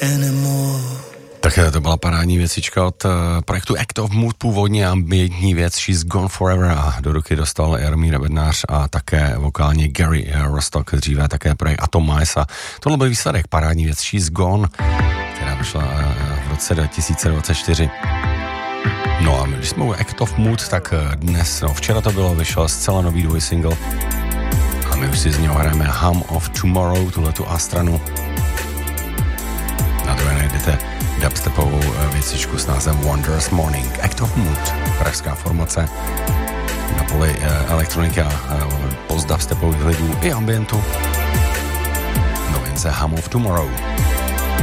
Tak to byla parádní věcička od projektu Act of Mood, původně ambientní věc She's Gone Forever a do ruky dostal Jaromír Bednář a také vokálně Gary Rostock, dříve také projekt Atomize a tohle byl výsledek, parádní věc She's Gone, která vyšla v roce 2024. No a když jsme u Act of Mood, tak dnes, včera to bylo, vyšel zcela nový dvojsingle a my už si z něho hrajeme Hum of Tomorrow, tuhletu Astranu. Na druhé najdete dubstepovou věcičku s názvem Wondrous Morning. Act of Mood, pražská formace na poli elektroniky a post-dubstepových lidů i ambientu. Novince Hum of Tomorrow.